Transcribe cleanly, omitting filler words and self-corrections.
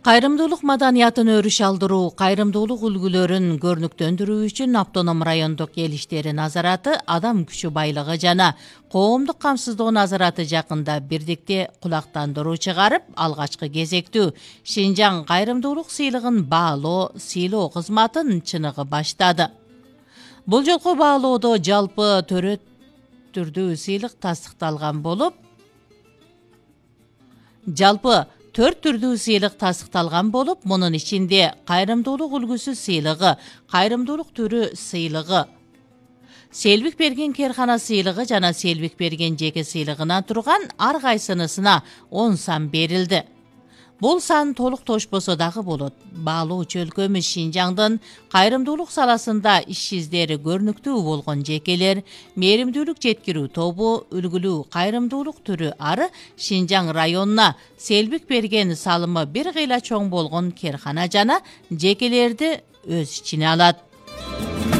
Кайрымдуулук маданиятын өрүш алдыруу, кайрымдуулук үлгүлөрүн көрнүктөндүрүү үчүн автоном райондук эл иштери назараты, адам күчү байлыгы жана коомдук камсыздоо назараты жакында бирдикте кулактандыруу чыгарып, алгачкы кезектүү Шинжаң кайрымдуулук сыйлыгын сыйлоо кызматын чыныгы баштады. Бул жолку баалоодо жалпы төрөт түрдүү сыйлык тастыкталган болуп, мунун ичинде кайрымдуулук үлгүсү сыйлыгы, кайрымдуулук түрү сыйлыгы, селбик берген керкана сыйлыгы жана селбик берген жеке сыйлыгынан турган ар кайсынысына 10 сан берилди. Бул сан толук тошпосо дагы болот. Баалоочу өлкөмүз Шинжаңдын кайрымдуулук саласында иш издери көрнүктүү болгон жекелер, мээримдүүлүк жеткирүү тобу, үлгүлүү кайрымдуулук түрү ары Шинжаң районуна селбик берген салымы бир кыйла чоң болгон керкана жана жекелерди өз ичине алат.